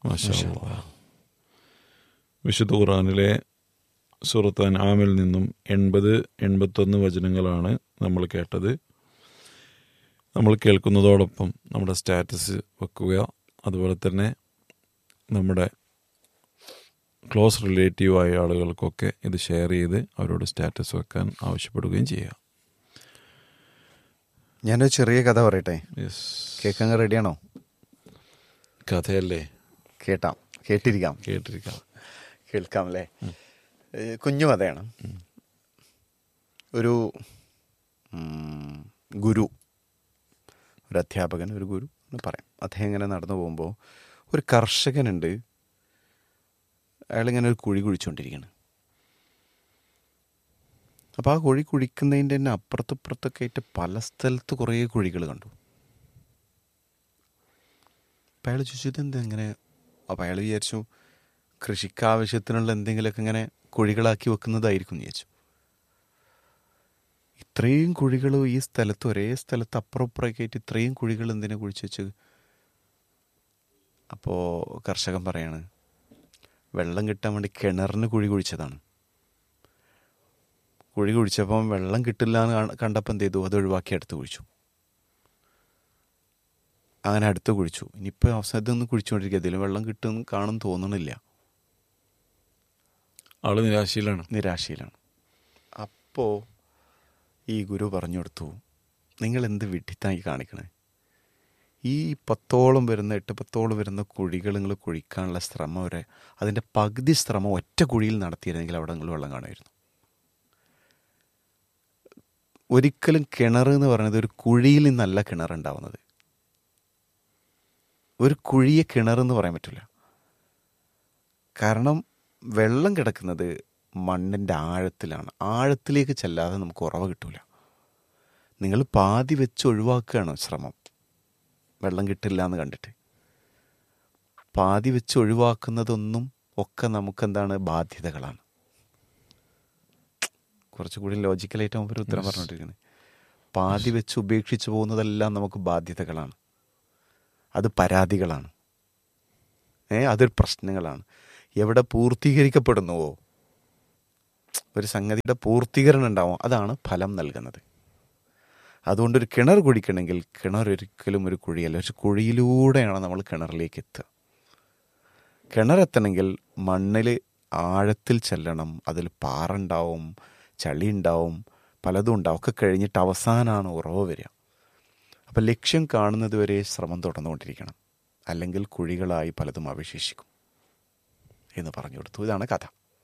മാഷാ അല്ലാഹ്. വിശുദ്ധ ഖുർആനിലെ സൂറത്ത് അൻആമിൽ നിന്നും 80-81 വചനങ്ങളാണ് നമ്മൾ കേട്ടത്. നമ്മൾ കേൾക്കുന്നതോടൊപ്പം നമ്മുടെ സ്റ്റാറ്റസ് വെക്കുക. അതുപോലെ തന്നെ നമ്മുടെ ക്ലോസ് റിലേറ്റീവായ ആളുകൾക്കൊക്കെ ഇത് ഷെയർ ചെയ്ത് അവരോട് സ്റ്റാറ്റസ് വെക്കാൻ ആവശ്യപ്പെടുകയും ചെയ്യുക. ഞാനൊരു ചെറിയ കഥ പറയട്ടെ. യെസ്, കേൾക്കാൻ റെഡിയാണോ? കഥയല്ലേ? കേട്ടിരിക്കാം. കേൾക്കാം അല്ലേ? കുഞ്ഞു കഥയാണ്. ഒരു ഗുരു, ഒരു അധ്യാപകൻ, ഒരു ഗുരു എന്ന് പറയാം. അദ്ദേഹം ഇങ്ങനെ നടന്നു പോകുമ്പോൾ ഒരു കർഷകനുണ്ട്. അയാളിങ്ങനെ ഒരു കുഴി കുഴിച്ചുകൊണ്ടിരിക്കുകയാണ്. അപ്പോൾ ആ കുഴി കുഴിക്കുന്നതിൻ്റെ തന്നെ അപ്പുറത്തിപ്പുറത്തൊക്കെ ആയിട്ട് പല സ്ഥലത്ത് കുറേ കുഴികൾ കണ്ടു. അപ്പം അയാൾ ചോദിച്ചു, ഇതെന്താ ഇങ്ങനെ? അപ്പോൾ അയാൾ വിചാരിച്ചു കൃഷിക്കാവശ്യത്തിനുള്ള എന്തെങ്കിലുമൊക്കെ ഇങ്ങനെ കുഴികളാക്കി വെക്കുന്നതായിരിക്കും എന്ന് വിചാരിച്ചു. ഇത്രയും കുഴികൾ ഈ സ്ഥലത്ത്, ഒരേ സ്ഥലത്ത് അപ്പുറം ഇപ്പുറമൊക്കെ ആയിട്ട് ഇത്രയും കുഴികൾ എന്തിനാ കുഴിച്ച് വെച്ചത്? അപ്പോൾ കർഷകൻ പറയാണ്, വെള്ളം കിട്ടാൻ വേണ്ടി കിണറിന് കുഴി കുഴിച്ചതാണ്. കുഴി കുഴിച്ചപ്പം വെള്ളം കിട്ടില്ല എന്ന് കണ്ടപ്പോൾ എന്ത് ചെയ്തു? അത് ഒഴിവാക്കി അടുത്ത് കുഴിച്ചു. അങ്ങനെ അടുത്ത് കുഴിച്ചു. ഇനിയിപ്പോൾ അവസാനത്തിൽ നിന്ന് കുഴിച്ചുകൊണ്ടിരിക്കുക. അതിലും വെള്ളം കിട്ടുമെന്ന് കാണും തോന്നണില്ല. ആള് നിരാശയിലാണ്. അപ്പോൾ ഈ ഗുരു പറഞ്ഞു കൊടുത്തു, നിങ്ങൾ എന്ത് വിഡ്ഢിത്തായി കാണിക്കണേ? ഈ 8-10 വരുന്ന കുഴികൾ നിങ്ങൾ കുഴിക്കാനുള്ള ശ്രമം വരെ, അതിൻ്റെ പകുതി ശ്രമം ഒറ്റ കുഴിയിൽ നടത്തിയിരുന്നെങ്കിൽ അവിടെ നിങ്ങൾ വെള്ളം കാണുമായിരുന്നു. ഒരിക്കലും കിണർ എന്ന് പറയുന്നത് ഒരു കുഴിയിൽ നിന്നല്ല കിണറുണ്ടാവുന്നത്. ഒരു കുഴിയെ കിണറെന്ന് പറയാൻ പറ്റില്ല. കാരണം വെള്ളം കിടക്കുന്നത് മണ്ണിൻ്റെ ആഴത്തിലാണ്. ആഴത്തിലേക്ക് ചെല്ലാതെ നമുക്ക് ഉറവ കിട്ടില്ല. നിങ്ങൾ പാതി വെച്ച് ഒഴിവാക്കുകയാണ് ശ്രമം, വെള്ളം കിട്ടില്ല എന്ന് കണ്ടിട്ട്. പാതി വെച്ച് ഒഴിവാക്കുന്നതൊന്നും ഒക്കെ നമുക്കെന്താണ്? ബാധ്യതകളാണ്. കുറച്ചുകൂടി ലോജിക്കലായിട്ട് ഒരു ഉത്തരം പറഞ്ഞുകൊണ്ടിരിക്കുന്നത്. പാതി വെച്ച് ഉപേക്ഷിച്ച് പോകുന്നതെല്ലാം നമുക്ക് ബാധ്യതകളാണ്. അത് പരാതികളാണ്. അതൊരു പ്രശ്നങ്ങളാണ്. എവിടെ പൂർത്തീകരിക്കപ്പെടുന്നുവോ, ഒരു സംഗതിയുടെ പൂർത്തീകരണം ഉണ്ടാവും, അതാണ് ഫലം നൽകുന്നത്. അതുകൊണ്ടൊരു കിണർ കുടിക്കണമെങ്കിൽ കിണർ ഒരിക്കലും ഒരു കുഴിയല്ല, ഒരു കുഴിയിലൂടെയാണ് നമ്മൾ കിണറിലേക്ക് എത്തുക. കിണറെത്തണമെങ്കിൽ മണ്ണിൽ ആഴത്തിൽ ചെല്ലണം. അതിൽ പാറുണ്ടാവും, ചളി ഉണ്ടാവും, പലതും ഉണ്ടാവും. ഒക്കെ കഴിഞ്ഞിട്ട് അവസാനമാണ് ഉറവ് വരിക. അപ്പം ലക്ഷ്യം കാണുന്നത് വരെ ശ്രമം തുടർന്നുകൊണ്ടിരിക്കണം, അല്ലെങ്കിൽ കുഴികളായി പലതും അവശേഷിക്കും എന്ന് പറഞ്ഞു കൊടുത്തു. ഇതാണ് കഥ.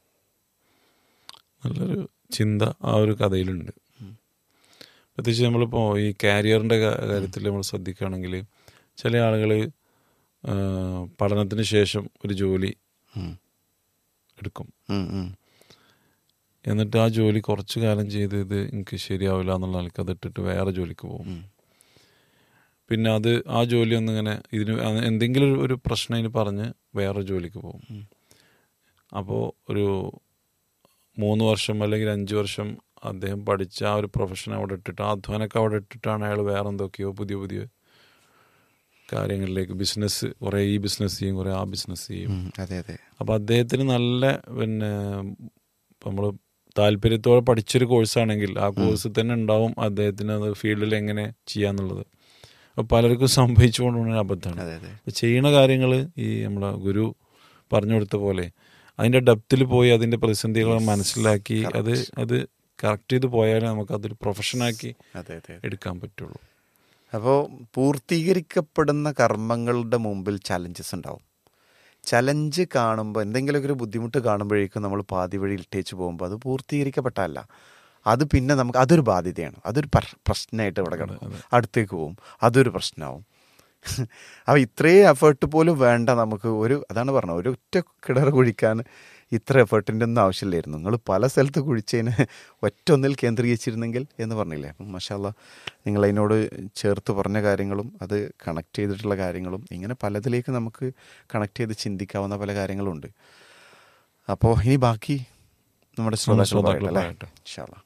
നല്ലൊരു ചിന്ത ആ ഒരു കഥയിലുണ്ട്. പ്രത്യേകിച്ച് നമ്മളിപ്പോൾ ഈ കാരിയറിൻ്റെ കാര്യത്തിൽ നമ്മൾ ശ്രദ്ധിക്കുകയാണെങ്കിൽ, ചില ആളുകൾ പഠനത്തിന് ശേഷം ഒരു ജോലി എടുക്കും. എന്നിട്ട് ആ ജോലി കുറച്ച് കാലം ചെയ്ത് ഇത് എനിക്ക് ശരിയാവില്ല എന്നുള്ള നിലയ്ക്ക് അതിട്ടിട്ട് വേറെ ജോലിക്ക് പോകും. പിന്നെ ആ ജോലി ഒന്നിങ്ങനെ ഇതിന് എന്തെങ്കിലും ഒരു പ്രശ്നം ഇതിന് പറഞ്ഞ് വേറെ ജോലിക്ക് പോകും. അപ്പോൾ ഒരു 3 വർഷം അല്ലെങ്കിൽ 5 വർഷം അദ്ദേഹം പഠിച്ച ആ ഒരു പ്രൊഫഷൻ അവിടെ ഇട്ടിട്ട്, ആ അധ്വാനമൊക്കെ അവിടെ ഇട്ടിട്ടാണ് അയാൾ വേറെ എന്തൊക്കെയോ പുതിയ കാര്യങ്ങളിലേക്ക്, ബിസിനസ്, കുറേ ഈ ബിസിനസ് ചെയ്യും, കുറേ ആ ബിസിനസ് ചെയ്യും. അപ്പോൾ അദ്ദേഹത്തിന് നല്ല നമ്മൾ താല്പര്യത്തോടെ പഠിച്ചൊരു കോഴ്സാണെങ്കിൽ ആ കോഴ്സിൽ തന്നെ ഉണ്ടാവും അദ്ദേഹത്തിന് അത് ഫീൽഡിൽ എങ്ങനെ ചെയ്യാന്നുള്ളത്. അപ്പോൾ പലർക്കും സംഭവിച്ചുകൊണ്ടുള്ള അബദ്ധമാണ്. ചെയ്യുന്ന കാര്യങ്ങൾ ഈ നമ്മളെ ഗുരു പറഞ്ഞു കൊടുത്ത പോലെ അതിൻ്റെ ഡെപ്തിൽ പോയി അതിൻ്റെ പ്രതിസന്ധികൾ മനസ്സിലാക്കി അത് കറക്റ്റ് ചെയ്ത് പോയാലേ നമുക്ക് അതൊരു പ്രൊഫഷനാക്കി എടുക്കാൻ പറ്റുള്ളൂ. അപ്പോൾ പൂർത്തീകരിക്കപ്പെടുന്ന കർമ്മങ്ങളുടെ മുമ്പിൽ ചലഞ്ചസ് ഉണ്ടാവും. ചലഞ്ച് കാണുമ്പോൾ, എന്തെങ്കിലുമൊക്കെ ഒരു ബുദ്ധിമുട്ട് കാണുമ്പോഴേക്കും നമ്മൾ പാതി വഴി ഇട്ടേച്ച് പോകുമ്പോൾ അത് പൂർത്തീകരിക്കപ്പെട്ടല്ല. അത് പിന്നെ നമുക്ക് അതൊരു ബാധ്യതയാണ്, അതൊരു പ്രശ്നമായിട്ട് ഇവിടെ കിടക്കും. അടുത്തേക്ക് പോകും, അതൊരു പ്രശ്നമാവും. അപ്പോൾ ഇത്രയും എഫേർട്ട് പോലും വേണ്ട നമുക്ക്. അതാണ് പറഞ്ഞത്, ഒരു ഒറ്റ കിണർ കുഴിക്കാൻ ഇത്ര എഫേർട്ടിൻ്റെ ഒന്നും ആവശ്യമില്ലായിരുന്നു. നിങ്ങൾ പല സ്ഥലത്ത് കുഴിച്ചതിന് ഒറ്റ ഒന്നിൽ കേന്ദ്രീകരിച്ചിരുന്നെങ്കിൽ എന്ന് പറഞ്ഞില്ലേ. അപ്പം മാഷാ അല്ലാഹ് നിങ്ങൾ അതിനോട് ചേർത്ത് പറഞ്ഞ കാര്യങ്ങളും അത് കണക്ട് ചെയ്തിട്ടുള്ള കാര്യങ്ങളും ഇങ്ങനെ പലതിലേക്ക് നമുക്ക് കണക്ട് ചെയ്ത് ചിന്തിക്കാവുന്ന പല കാര്യങ്ങളുണ്ട്. അപ്പോൾ ഇനി ബാക്കി നമ്മുടെ ശ്രോതാക്കൾ പറയട്ടെ ഇൻഷാ അല്ലാഹ്.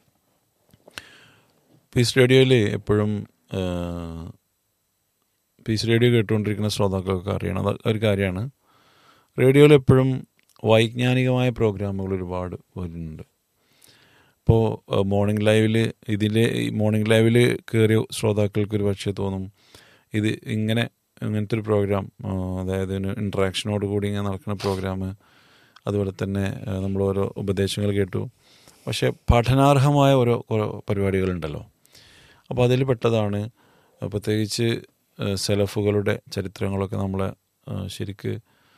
പീസ് റേഡിയോയിൽ എപ്പോഴും പീസ് റേഡിയോ കേട്ടുകൊണ്ടിരിക്കുന്ന ശ്രോതാക്കൾക്ക് അറിയണം ഒരു കാര്യമാണ്, റേഡിയോയിൽ എപ്പോഴും വൈജ്ഞാനികമായ പ്രോഗ്രാമുകൾ ഒരുപാട് വരുന്നുണ്ട്. ഇപ്പോൾ മോർണിംഗ് ലൈവിൽ കയറിയ ശ്രോതാക്കൾക്ക് ഒരു പക്ഷേ തോന്നും ഇത് ഇങ്ങനത്തെ ഒരു പ്രോഗ്രാം, അതായത് ഇൻട്രാക്ഷനോട് കൂടി ഇങ്ങനെ നടക്കുന്ന പ്രോഗ്രാം, അതുപോലെ തന്നെ നമ്മൾ ഓരോ ഉപദേശങ്ങൾ കേട്ടു. പക്ഷേ പഠനാർഹമായ ഓരോ പരിപാടികളുണ്ടല്ലോ. അപ്പോൾ അതിൽ പെട്ടതാണ് പ്രത്യേകിച്ച് സലഫുകളുടെ ചരിത്രങ്ങളൊക്കെ നമ്മളെ ശരിക്ക്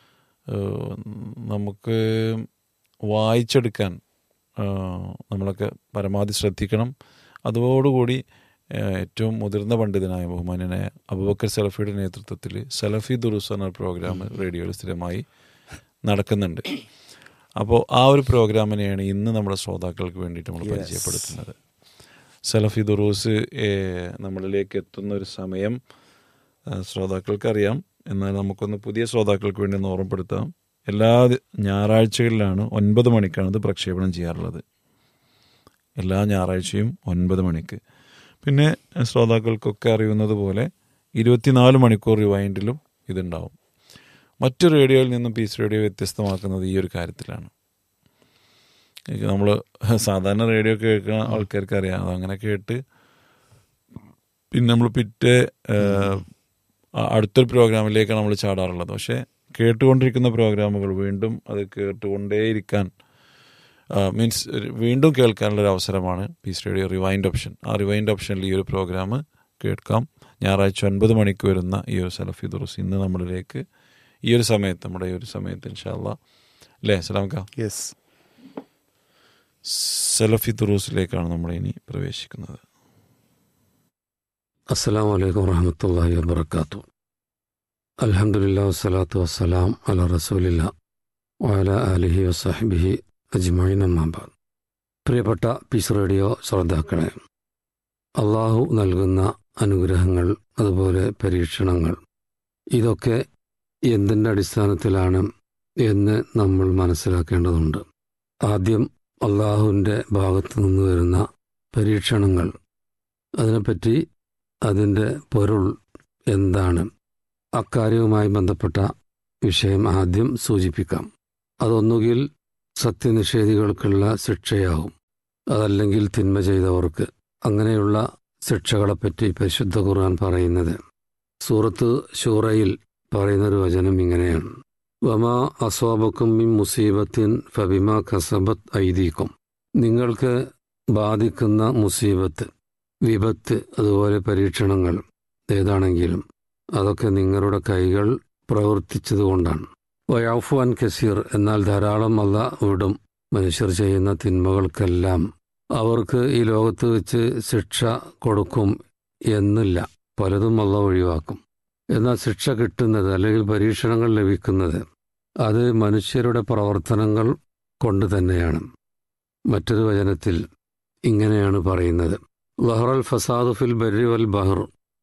നമുക്ക് വായിച്ചെടുക്കാൻ നമ്മളൊക്കെ പരമാവധി ശ്രദ്ധിക്കണം. അതോടുകൂടി ഏറ്റവും മുതിർന്ന പണ്ഡിതനായ ബഹുമാന്യനായ അബൂബക്കർ സലഫിയുടെ നേതൃത്വത്തിൽ സലഫി ദുറൂസ് എന്ന പ്രോഗ്രാം റേഡിയോയിൽ സ്ഥിരമായി നടക്കുന്നുണ്ട്. അപ്പോൾ ആ ഒരു പ്രോഗ്രാമിനെയാണ് ഇന്ന് നമ്മുടെ ശ്രോതാക്കൾക്ക് വേണ്ടിയിട്ട് നമ്മൾ പരിചയപ്പെടുത്തുന്നത്. സലഫി ദുറൂസ് നമ്മളിലേക്ക് എത്തുന്ന ഒരു സമയം ശ്രോതാക്കൾക്കറിയാം, എന്നാൽ നമുക്കൊന്ന് പുതിയ ശ്രോതാക്കൾക്ക് വേണ്ടി ഒന്ന് ഓർമ്മപ്പെടുത്താം. എല്ലാ ഞായറാഴ്ചകളിലാണ് 9 മണിക്കാണ് ഇത് പ്രക്ഷേപണം ചെയ്യാറുള്ളത്. എല്ലാ ഞായറാഴ്ചയും 9 മണിക്ക്. പിന്നെ ശ്രോതാക്കൾക്കൊക്കെ അറിയുന്നത് പോലെ 24 മണിക്കൂർ റിവൈൻഡിലും ഇതുണ്ടാവും. മറ്റു റേഡിയോയിൽ നിന്നും പീസ് റേഡിയോ വ്യത്യസ്തമാക്കുന്നത് ഈ ഒരു കാര്യത്തിലാണ്. നമ്മൾ സാധാരണ റേഡിയോ കേൾക്കുന്ന ആൾക്കാർക്ക് അറിയാം, അതങ്ങനെ കേട്ട് പിന്നെ നമ്മൾ പിറ്റേ അടുത്തൊരു പ്രോഗ്രാമിലേക്കാണ് നമ്മൾ ചാടാറുള്ളത്. പക്ഷേ കേട്ടുകൊണ്ടിരിക്കുന്ന പ്രോഗ്രാമുകൾ വീണ്ടും അത് കേട്ടുകൊണ്ടേയിരിക്കാൻ മീൻസ് വീണ്ടും കേൾക്കാനുള്ളൊരു അവസരമാണ് പീസ് റേഡിയോ റിവൈൻഡ് ഓപ്ഷൻ. ആ റിവൈൻഡ് ഓപ്ഷനിൽ ഈ ഒരു പ്രോഗ്രാം കേൾക്കാം. ഞായറാഴ്ച 9 മണിക്ക് വരുന്ന ഈ ഒരു സലഫി ദുറൂസ് ഇന്ന് നമ്മളിലേക്ക് നമ്മുടെ ഈ ഒരു സമയത്ത് ഇൻഷാ അല്ലാ അല്ലേ സലാംക്ക? യെസ്, സലഫി ദുറൂസിലേക്കാണ് നമ്മൾ ഇനി പ്രവേശിക്കുന്നത്. അസ്സലാമു അലൈക്കും വറഹ്മത്തുള്ളാഹി വബറകാതുഹു. അൽഹംദുലില്ലാഹി വസ്സലാത്തു വസ്സലാം അലാ റസൂലില്ലാഹി വഅലാ ആലിഹി വസഹ്ബിഹി അജ്മഈൻ, അമ്മാ ബഅദ്. പ്രിയപ്പെട്ട പീസ് റേഡിയോ ശ്രോതാക്കളെ, അള്ളാഹു നൽകുന്ന അനുഗ്രഹങ്ങൾ, അതുപോലെ പരീക്ഷണങ്ങൾ, ഇതൊക്കെ എന്തിൻ്റെ അടിസ്ഥാനത്തിലാണ് എന്ന് നമ്മൾ മനസ്സിലാക്കേണ്ടതുണ്ട്. ആദ്യം അള്ളാഹുവിൻ്റെ ഭാഗത്തു നിന്ന് വരുന്ന പരീക്ഷണങ്ങൾ, അതിനെപ്പറ്റി അതിൻ്റെ പൊരുൾ എന്താണ്, അക്കാര്യവുമായി ബന്ധപ്പെട്ട വിഷയം ആദ്യം സൂചിപ്പിക്കാം. അതൊന്നുകിൽ സത്യനിഷേധികൾക്കുള്ള ശിക്ഷയാവും, അതല്ലെങ്കിൽ തിന്മ ചെയ്തവർക്ക്. അങ്ങനെയുള്ള ശിക്ഷകളെപ്പറ്റി പരിശുദ്ധ ഖുർആൻ പറയുന്നത് സൂറത്ത് ശൂറയിൽ പറയുന്നൊരു വചനം ഇങ്ങനെയാണ്: വമാ അസ്വാബക്കും മിൻ മുസീബത്തിൻ ഫബിമാ കസബത് ഐദീക്കും. നിങ്ങൾക്ക് ബാധിക്കുന്ന മുസീബത്ത്, വിപത്ത്, അതുപോലെ പരീക്ഷണങ്ങൾ ഏതാണെങ്കിലും അതൊക്കെ നിങ്ങളുടെ കൈകൾ പ്രവർത്തിച്ചതുകൊണ്ടാണ്. വയഫു അൻ കസീർ, എന്നാൽ ധാരാളം അല്ലാഹ് വിടും. മനുഷ്യർ ചെയ്യുന്ന തിന്മകൾക്കെല്ലാം അവർക്ക് ഈ ലോകത്ത് വെച്ച് ശിക്ഷ കൊടുക്കും എന്നില്ല, പലതും അല്ലാഹ് ഒഴിവാക്കും. എന്നാൽ ശിക്ഷ കിട്ടുന്നത്, അല്ലെങ്കിൽ പരീക്ഷണങ്ങൾ ലഭിക്കുന്നത്, അത് മനുഷ്യരുടെ പ്രവർത്തനങ്ങൾ കൊണ്ട് തന്നെയാണ്. മറ്റൊരു വചനത്തിൽ ഇങ്ങനെയാണ് പറയുന്നത്: ലഹറൽ ഫസാദു ഫിൽ ബർരി വൽ ബഹർ.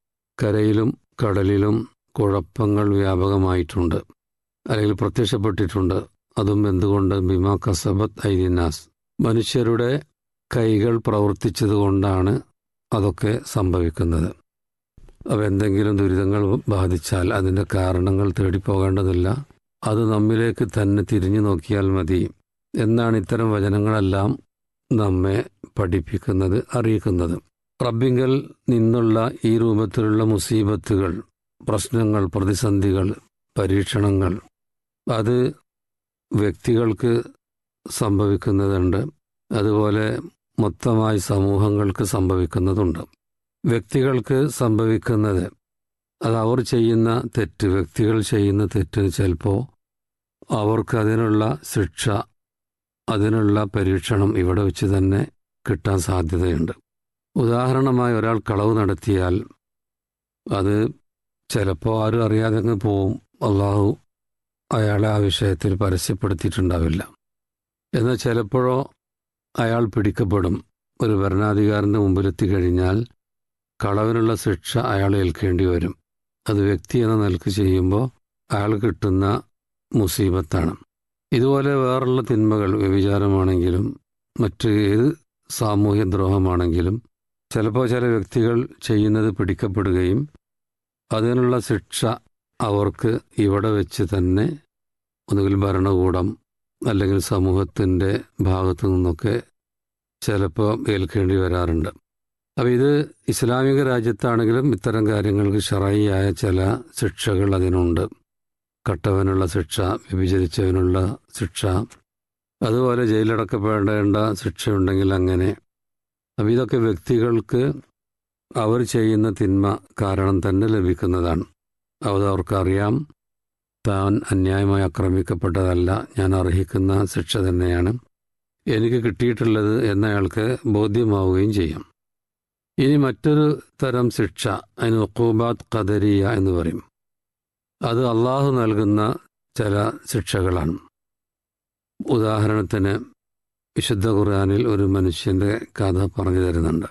കരയിലും കടലിലും കുഴപ്പങ്ങൾ വ്യാപകമായിട്ടുണ്ട്, അല്ലെങ്കിൽ പ്രത്യക്ഷപ്പെട്ടിട്ടുണ്ട്. അതും എന്തുകൊണ്ട്? ബിമാ കസബത്ത് ഐദിന്നാസ്. മനുഷ്യരുടെ കൈകൾ പ്രവർത്തിച്ചതുകൊണ്ടാണ് അതൊക്കെ സംഭവിക്കുന്നത്. അപ്പോൾ എന്തെങ്കിലും ദുരിതങ്ങൾ ബാധിച്ചാൽ അതിൻ്റെ കാരണങ്ങൾ തേടിപ്പോകേണ്ടതില്ല, അത് നമ്മിലേക്ക് തന്നെ തിരിഞ്ഞു നോക്കിയാൽ മതി എന്നാണ് ഇത്തരം വചനങ്ങളെല്ലാം നമ്മെ പഠിപ്പിക്കുന്നത്, അറിയിക്കുന്നത്. റബ്ബിങ്കൽ നിന്നുള്ള ഈ രൂപത്തിലുള്ള മുസീബത്തുകൾ, പ്രശ്നങ്ങൾ, പ്രതിസന്ധികൾ, പരീക്ഷണങ്ങൾ, അത് വ്യക്തികൾക്ക് സംഭവിക്കുന്നതുണ്ട്, അതുപോലെ മൊത്തമായി സമൂഹങ്ങൾക്ക് സംഭവിക്കുന്നതുണ്ട്. വ്യക്തികൾക്ക് സംഭവിക്കുന്നത് അത് അവർ ചെയ്യുന്ന തെറ്റ്, വ്യക്തികൾ ചെയ്യുന്ന തെറ്റിന് ചിലപ്പോൾ അവർക്ക് അതിനുള്ള ശിക്ഷ, അതിനുള്ള പരീക്ഷണം ഇവിടെ വെച്ച് തന്നെ കിട്ടാൻ സാധ്യതയുണ്ട്. ഉദാഹരണമായി, ഒരാൾ കളവ് നടത്തിയാൽ അത് ചിലപ്പോൾ ആരും അറിയാതെ പോവും. അള്ളാഹു അയാളെ ആ വിഷയത്തിൽ പരസ്യപ്പെടുത്തിയിട്ടുണ്ടാവില്ല. എന്നാൽ ചിലപ്പോഴോ അയാൾ പിടിക്കപ്പെടും. ഒരു ഭരണാധികാരിൻ്റെ മുമ്പിലെത്തി കഴിഞ്ഞാൽ കളവിനുള്ള ശിക്ഷ അയാൾ ഏൽക്കേണ്ടി വരും. അത് വ്യക്തി എന്ന നിലക്ക് ചെയ്യുമ്പോൾ അയാൾ കിട്ടുന്ന മുസീബത്താണ്. ഇതുപോലെ വേറുള്ള തിന്മകൾ, വ്യഭിചാരമാണെങ്കിലും മറ്റ് ഏത് സാമൂഹ്യ ദ്രോഹമാണെങ്കിലും ചിലപ്പോൾ ചില വ്യക്തികൾ ചെയ്യുന്നത് പിടിക്കപ്പെടുകയും അതിനുള്ള ശിക്ഷ അവർക്ക് ഇവിടെ വെച്ച് തന്നെ ഒന്നുകിൽ ഭരണകൂടം അല്ലെങ്കിൽ സമൂഹത്തിൻ്റെ ഭാഗത്തു നിന്നൊക്കെ ചിലപ്പോൾ ഏൽക്കേണ്ടി വരാറുണ്ട്. അപ്പോൾ ഇത് ഇസ്ലാമിക രാജ്യത്താണെങ്കിലും ഇത്തരം കാര്യങ്ങൾക്ക് ശറഈയായ ചില ശിക്ഷകൾ അതിനുണ്ട്. കട്ടവനുള്ള ശിക്ഷ, വ്യഭിചരിച്ചവനുള്ള ശിക്ഷ, അതുപോലെ ജയിലടക്കപ്പെടേണ്ട ശിക്ഷയുണ്ടെങ്കിൽ അങ്ങനെ. അപ്പം ഇതൊക്കെ വ്യക്തികൾക്ക് അവർ ചെയ്യുന്ന തിന്മ കാരണം തന്നെ ലഭിക്കുന്നതാണ്. അത് അവർക്കറിയാം, താൻ അന്യായമായി ആക്രമിക്കപ്പെട്ടതല്ല, ഞാൻ അർഹിക്കുന്ന ശിക്ഷ തന്നെയാണ് എനിക്ക് കിട്ടിയിട്ടുള്ളത് എന്നയാൾക്ക് ബോധ്യമാവുകയും ചെയ്യും. ഇനി മറ്റൊരു തരം ശിക്ഷ, അതിന് ഉഖൂബാത്ത് ഖദരിയ എന്ന് പറയും. അത് അള്ളാഹു നൽകുന്ന ചില ശിക്ഷകളാണ്. ഉദാഹരണത്തിന് വിശുദ്ധ ഖുർആനിൽ ഒരു മനുഷ്യൻ്റെ കഥ പറഞ്ഞു തരുന്നുണ്ട്.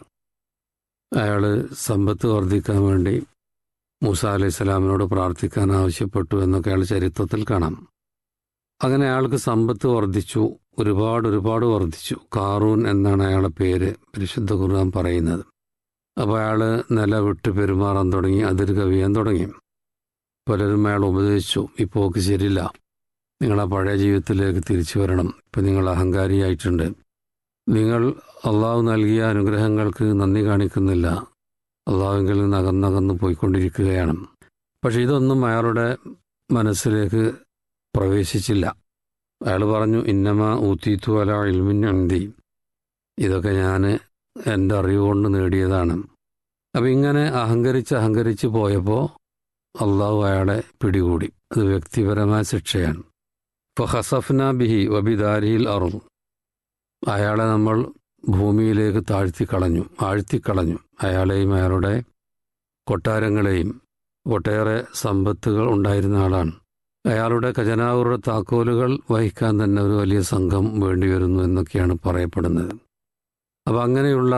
അയാൾ സമ്പത്ത് വർദ്ധിക്കാൻ വേണ്ടി മൂസാ അലൈഹി സ്വലാമിനോട് പ്രാർത്ഥിക്കാൻ ആവശ്യപ്പെട്ടു എന്നൊക്കെ അയാൾ ചരിത്രത്തിൽ കാണാം. അങ്ങനെ അയാൾക്ക് സമ്പത്ത് വർദ്ധിച്ചു, ഒരുപാട് വർദ്ധിച്ചു. കാറൂൻ എന്നാണ് അയാളുടെ പേര് പരിശുദ്ധ ഖുർആൻ പറയുന്നത്. അപ്പോൾ അയാൾ നില വിട്ട് പെരുമാറാൻ തുടങ്ങി, അതിര് കവിയാൻ തുടങ്ങി. പലരും അയാൾ ഉപദേശിച്ചു, ഇപ്പോൾ ഒക്കെ ശരിയില്ല, നിങ്ങൾ ആ പഴയ ജീവിതത്തിലേക്ക് തിരിച്ചു വരണം, ഇപ്പം നിങ്ങൾ അഹങ്കാരിയായിട്ടുണ്ട്, നിങ്ങൾ അള്ളാഹു നൽകിയ അനുഗ്രഹങ്ങൾക്ക് നന്ദി കാണിക്കുന്നില്ല, അള്ളാഹുവിൽ നിന്ന് അകന്നകന്ന് പോയിക്കൊണ്ടിരിക്കുകയാണ്. പക്ഷെ ഇതൊന്നും അയാളുടെ മനസ്സിലേക്ക് പ്രവേശിച്ചില്ല. അയാൾ പറഞ്ഞു, ഇന്നമാ ഊത്തീത്തു അലാ ഇൽമിൻ ഇൻദി, ഇതൊക്കെ ഞാൻ എൻ്റെ അറിവ് കൊണ്ട് നേടിയതാണ്. അപ്പം ഇങ്ങനെ അഹങ്കരിച്ച് പോയപ്പോൾ അള്ളാഹു അയാളെ പിടികൂടി. അത് വ്യക്തിപരമായ ശിക്ഷയാണ്. ഫഖസഫ്ന ബിഹി വബിദാരിഹിൽ അർദ്, അയാളെ നമ്മൾ ഭൂമിയിലേക്ക് ആഴ്ത്തിക്കളഞ്ഞു. അയാളെയും അയാളുടെ കൊട്ടാരങ്ങളെയും, ഒട്ടേറെ സമ്പത്തുകൾ ഉണ്ടായിരുന്ന ആളാണ്. അയാളുടെ ഖജനാവുകളുടെ താക്കോലുകൾ വഹിക്കാൻ തന്നെ ഒരു വലിയ സംഘം വേണ്ടിവരുന്നു എന്നൊക്കെയാണ് പറയപ്പെടുന്നത്. അപ്പം അങ്ങനെയുള്ള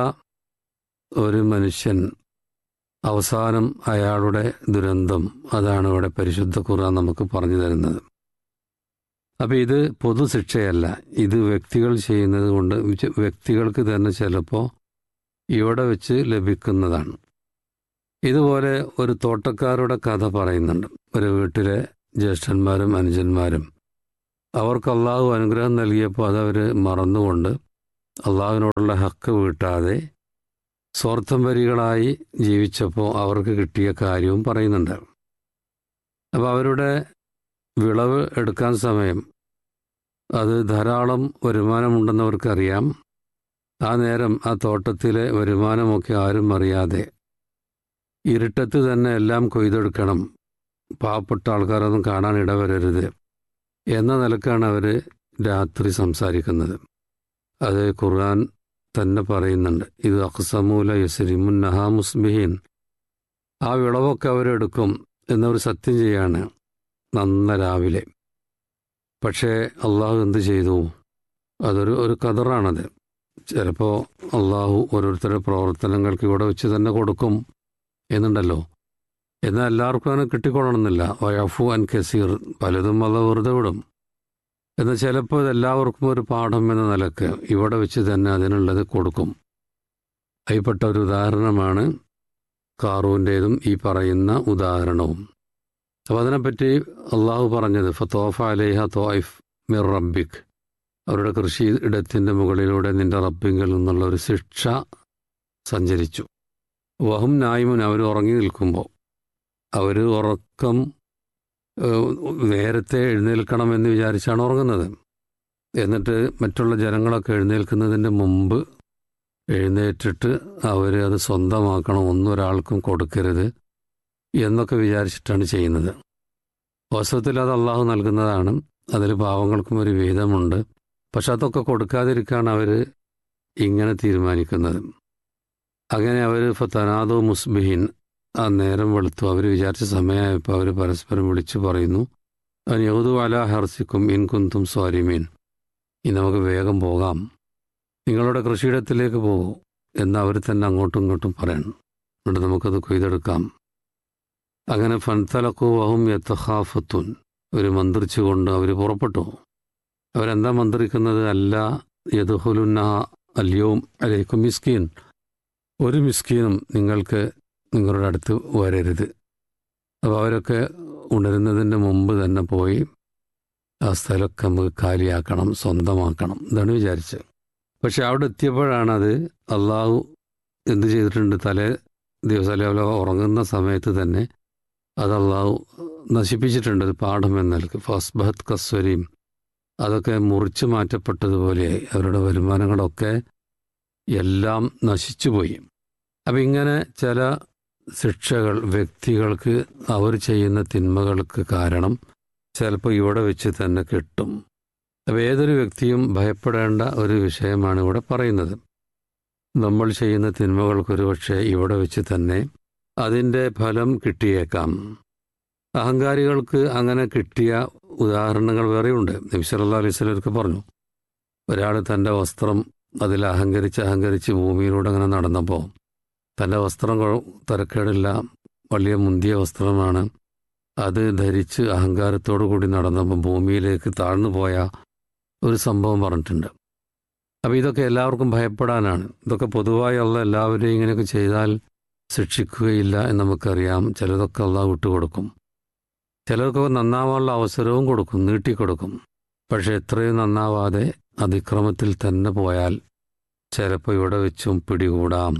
ഒരു മനുഷ്യൻ അവസാനം അയാളുടെ ദുരന്തം, അതാണ് ഇവിടെ പരിശുദ്ധ ഖുർആൻ നമുക്ക് പറഞ്ഞു തരുന്നത്. അപ്പം ഇത് പൊതുശിക്ഷയല്ല, ഇത് വ്യക്തികൾ ചെയ്യുന്നത് കൊണ്ട് വ്യക്തികൾക്ക് തന്നെ ചിലപ്പോൾ ഇവിടെ വെച്ച് ലഭിക്കുന്നതാണ്. ഇതുപോലെ ഒരു തോട്ടക്കാരുടെ കഥ പറയുന്നുണ്ട്. ഒരു വീട്ടിലെ ജ്യേഷ്ഠന്മാരും അനുജന്മാരും അവർക്ക് അള്ളാഹു അനുഗ്രഹം നൽകിയപ്പോൾ അതവർ മറന്നുകൊണ്ട് അള്ളാഹുവിനോടുള്ള ഹക്ക് വീട്ടാതെ സ്വാർത്ഥംപരികളായി ജീവിച്ചപ്പോൾ അവർക്ക് കിട്ടിയ കാര്യവും പറയുന്നുണ്ട്. അപ്പോൾ അവരുടെ വിളവ് എടുക്കാൻ സമയം, അത് ധാരാളം വരുമാനമുണ്ടെന്നവർക്കറിയാം. ആ നേരം ആ തോട്ടത്തിലെ വരുമാനമൊക്കെ ആരും അറിയാതെ ഇരുട്ടത്ത് തന്നെ എല്ലാം കൊയ്തെടുക്കണം, പാവപ്പെട്ട ആൾക്കാരൊന്നും കാണാൻ ഇടവരരുത് എന്ന നിലക്കാണ് അവർ രാത്രി സംസാരിക്കുന്നത്. അത് ഖുർആൻ തന്നെ പറയുന്നുണ്ട്, ഇത് അഖ്സമൂല യസ്രിമുൻ നഹാ മുസ്ബിഹീൻ, ആ വിളവൊക്കെ അവരെടുക്കും എന്നവർ സത്യം ചെയ്യാണ് നന്ന രാവിലെ. പക്ഷേ അള്ളാഹു എന്ത് ചെയ്തു? അതൊരു ഖദറാണത്. ചിലപ്പോൾ അള്ളാഹു ഓരോരുത്തരുടെ പ്രവർത്തനങ്ങൾക്ക് ഇവിടെ വെച്ച് തന്നെ കൊടുക്കും എന്നുണ്ടല്ലോ. എന്നാൽ എല്ലാവർക്കും അങ്ങനെ കിട്ടിക്കൊള്ളണമെന്നില്ല. വയഫു അൻ കസീർ, പലതും അത് വെറുതെ വിടും. എന്നാൽ ചിലപ്പോൾ ഇതെല്ലാവർക്കും ഒരു പാഠം എന്ന നിലക്ക് ഇവിടെ വെച്ച് തന്നെ അതിനുള്ളത് കൊടുക്കും. അതിൽപ്പെട്ട ഒരു ഉദാഹരണമാണ് ഖാറൂൻ്റേതും ഈ പറയുന്ന ഉദാഹരണവും. അപ്പോൾ അതിനെപ്പറ്റി അള്ളാഹു പറഞ്ഞത്, ഫത്തോഫ അലൈഹ തോയിഫ് മിർ റബ്ബിക്, അവരുടെ കൃഷി ഇടത്തിൻ്റെ മുകളിലൂടെ നിന്റെ റബ്ബിങ്കിൽ നിന്നുള്ള ഒരു ശിക്ഷ സഞ്ചരിച്ചു. വഹും നായിമുൻ, അവർ ഉറങ്ങി നിൽക്കുമ്പോൾ, അവർ ഉറക്കം നേരത്തെ എഴുന്നേൽക്കണമെന്ന് വിചാരിച്ചാണ് ഉറങ്ങുന്നത്. എന്നിട്ട് മറ്റുള്ള ജനങ്ങളൊക്കെ എഴുന്നേൽക്കുന്നതിൻ്റെ മുമ്പ് എഴുന്നേറ്റിട്ട് അവർ അത് സ്വന്തമാക്കണം, ഒന്നും ഒരാൾക്കും കൊടുക്കരുത് എന്നൊക്കെ വിചാരിച്ചിട്ടാണ് ചെയ്യുന്നത്. വാസ്തവത്തിൽ അത് അള്ളാഹു നൽകുന്നതാണ്, അതിൽ പാവങ്ങൾക്കും ഒരു വിഹിതമുണ്ട്. പക്ഷെ അതൊക്കെ കൊടുക്കാതിരിക്കാണ് അവർ ഇങ്ങനെ തീരുമാനിക്കുന്നത്. അങ്ങനെ അവർ ഫതനാദോ മുസ്ബിഹിൻ, ആ നേരം വെളുത്തു, അവർ വിചാരിച്ച സമയമായപ്പോൾ അവർ പരസ്പരം വിളിച്ചു പറയുന്നു, യഹൂദു അലാ ഹർസിക്കും ഇൻ കുന്തും സ്വാരിമീൻ, ഇനി നമുക്ക് വേഗം പോകാം, നിങ്ങളുടെ കൃഷിയിടത്തിലേക്ക് പോകൂ എന്ന് അവർ തന്നെ അങ്ങോട്ടും ഇങ്ങോട്ടും പറയണം. എന്നിട്ട് നമുക്കത് കൊയ്തെടുക്കാം. അങ്ങനെ ഫൻതലഖു വഹും യതഖാഫത്തുൻ, അവർ മന്ത്രിച്ചുകൊണ്ട് അവർ പുറപ്പെട്ടു. അവരെന്താ മന്ത്രിക്കുന്നത്? അല്ല യദ്ഖുലുന്ന അൽയൗം അലൈക്കും മിസ്കീൻ, ഒരു മിസ്കീനും നിങ്ങൾക്ക് നിങ്ങളുടെ അടുത്ത് വരരുത്. അപ്പോൾ അവരൊക്കെ ഉണരുന്നതിൻ്റെ മുമ്പ് തന്നെ പോയി ആ സ്ഥലമൊക്കെ നമുക്ക് കാലിയാക്കണം, സ്വന്തമാക്കണം, ഇതാണ് വിചാരിച്ചത്. പക്ഷെ അവിടെ എത്തിയപ്പോഴാണ് അത് അള്ളാഹു എന്ത് ചെയ്തിട്ടുണ്ട്, തലേ ദിവസം അല്ലെ ഉറങ്ങുന്ന സമയത്ത് തന്നെ അത് അള്ളാഹു നശിപ്പിച്ചിട്ടുണ്ട്. ഒരു പാഠം എന്ന നിലക്ക് ഫസ്ബഹത് കസ്വരീം, അതൊക്കെ മുറിച്ചു മാറ്റപ്പെട്ടതുപോലെയായി. അവരുടെ വരുമാനങ്ങളൊക്കെ എല്ലാം നശിച്ചുപോയി. അപ്പം ഇങ്ങനെ ചില ശിക്ഷകൾ വ്യക്തികൾക്ക് അവർ ചെയ്യുന്ന തിന്മകൾക്ക് കാരണം ചിലപ്പോൾ ഇവിടെ വെച്ച് തന്നെ കിട്ടും. അപ്പോൾ ഏതൊരു വ്യക്തിയും ഭയപ്പെടേണ്ട ഒരു വിഷയമാണ് ഇവിടെ പറയുന്നത്. നമ്മൾ ചെയ്യുന്ന തിന്മകൾക്കൊരു പക്ഷേ ഇവിടെ വെച്ച് തന്നെ അതിൻ്റെ ഫലം കിട്ടിയേക്കാം. അഹങ്കാരികൾക്ക് അങ്ങനെ കിട്ടിയ ഉദാഹരണങ്ങൾ വേറെയുണ്ട്. നബി സല്ലല്ലാഹു അലൈഹി വസല്ലം പറഞ്ഞു, ഒരാൾ തൻ്റെ വസ്ത്രം അതിൽ അഹങ്കരിച്ച് ഭൂമിയിലൂടെ അങ്ങനെ നടന്നപ്പോൾ തൻ്റെ വസ്ത്രം തരക്കേടില്ല, വലിയ മുന്തിയ വസ്ത്രമാണ്, അത് ധരിച്ച് അഹങ്കാരത്തോടു കൂടി നടന്നപ്പോൾ ഭൂമിയിലേക്ക് താഴ്ന്നു പോയ ഒരു സംഭവം പറഞ്ഞിട്ടുണ്ട്. അപ്പോൾ ഇതൊക്കെ എല്ലാവർക്കും ഭയപ്പെടാനാണ്. ഇതൊക്കെ പൊതുവായി അള്ളാഹ് എല്ലാവരെയും ഇങ്ങനെയൊക്കെ ചെയ്താൽ ശിക്ഷിക്കുകയില്ല എന്ന് നമുക്കറിയാം. ചിലതൊക്കെ അള്ളാഹ് വിട്ടുകൊടുക്കും, ചിലർക്കൊക്കെ നന്നാവാനുള്ള അവസരവും കൊടുക്കും, നീട്ടിക്കൊടുക്കും. പക്ഷെ എത്രയും നന്നാവാതെ അതിക്രമത്തിൽ തന്നെ പോയാൽ ചിലപ്പോൾ ഇവിടെ വെച്ചും പിടികൂടാം.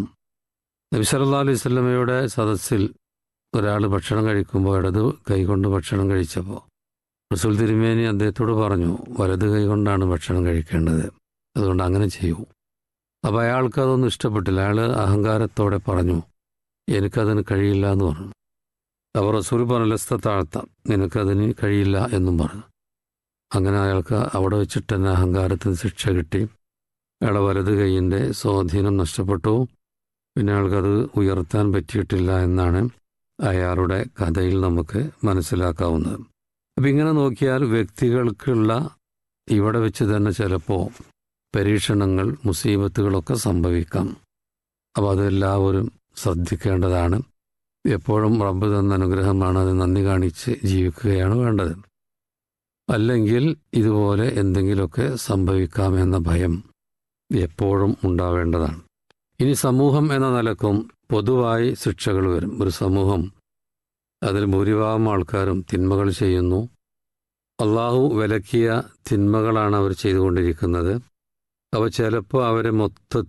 നബി സല്ലല്ലാഹു അലൈഹി വസല്ലമയുടെ സദസ്സിൽ ഒരാൾ ഭക്ഷണം കഴിക്കുമ്പോൾ ഇടത് കൈകൊണ്ട് ഭക്ഷണം കഴിച്ചപ്പോൾ റസൂൽ തിരുമേനി അദ്ദേഹത്തോട് പറഞ്ഞു, വലത് കൈകൊണ്ടാണ് ഭക്ഷണം കഴിക്കേണ്ടത്, അതുകൊണ്ട് അങ്ങനെ ചെയ്യൂ. അപ്പോൾ അയാൾക്ക് അതൊന്നും ഇഷ്ടപ്പെട്ടില്ല. അയാൾ അഹങ്കാരത്തോടെ പറഞ്ഞു, എനിക്കതിന് കഴിയില്ല എന്ന് പറഞ്ഞു. അപ്പോൾ റസൂൽ പറഞ്ഞു, ലസ്ത താഴ്ത്താം, നിനക്കതിന് കഴിയില്ല എന്നും പറഞ്ഞു. അങ്ങനെ അയാൾക്ക് അവിടെ വെച്ചിട്ട് തന്നെ അഹങ്കാരത്തിന് ശിക്ഷ കിട്ടി. അയാളുടെ വലത് കൈയിൻ്റെ സ്വാധീനം നഷ്ടപ്പെട്ടു. പിന്നെ അയാൾക്കത് ഉയർത്താൻ പറ്റിയിട്ടില്ല എന്നാണ് അയാളുടെ കഥയിൽ നമുക്ക് മനസ്സിലാക്കാവുന്നത്. അപ്പം ഇങ്ങനെ നോക്കിയാൽ വ്യക്തികൾക്കുള്ള ഇവിടെ വെച്ച് തന്നെ ചിലപ്പോൾ പരീക്ഷണങ്ങൾ, മുസീബത്തുകളൊക്കെ സംഭവിക്കാം. അപ്പോൾ അതെല്ലാവരും ശ്രദ്ധിക്കേണ്ടതാണ്. എപ്പോഴും റബ്ബ് തന്ന അനുഗ്രഹമാണ്, അത് നന്ദി കാണിച്ച് ജീവിക്കുകയാണ് വേണ്ടത്. അല്ലെങ്കിൽ ഇതുപോലെ എന്തെങ്കിലുമൊക്കെ സംഭവിക്കാമെന്ന ഭയം എപ്പോഴും ഉണ്ടാവേണ്ടതാണ്. ഇനി സമൂഹം എന്ന നിലക്കും പൊതുവായി ശിക്ഷകൾ വരും. ഒരു സമൂഹം, അതിൽ ഭൂരിഭാഗം ആൾക്കാരും തിന്മകൾ ചെയ്യുന്നു. അള്ളാഹു വിലക്കിയ തിന്മകളാണ് അവർ ചെയ്തുകൊണ്ടിരിക്കുന്നത്. അവ ചിലപ്പോൾ അവരെ